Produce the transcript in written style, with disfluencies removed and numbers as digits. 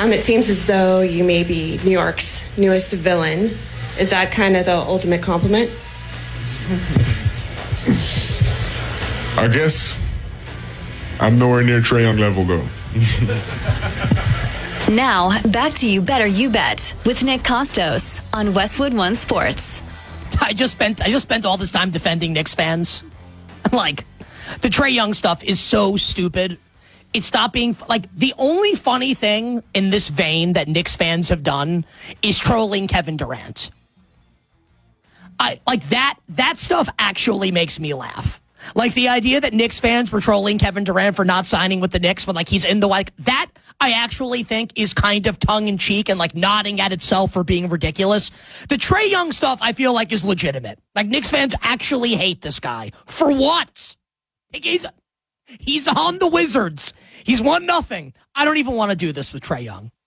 It seems as though you may be New York's newest villain. Is that kind of the ultimate compliment? I guess I'm nowhere near Trae Young level, though. Now, back to You Better You Bet with Nick Costos on Westwood One Sports. I just spent all this time defending Knicks fans. Like, the Trae Young stuff is so stupid. It stopped being, like, the only funny thing in this vein that Knicks fans have done is trolling Kevin Durant. That stuff actually makes me laugh. Like, the idea that Knicks fans were trolling Kevin Durant for not signing with the Knicks when, like, he's in the, like, that I actually think is kind of tongue-in-cheek and, like, nodding at itself for being ridiculous. The Trae Young stuff, I feel like, is legitimate. Like, Knicks fans actually hate this guy. For what? He's on the Wizards. He's 1-0. I don't even want to do this with Trae Young.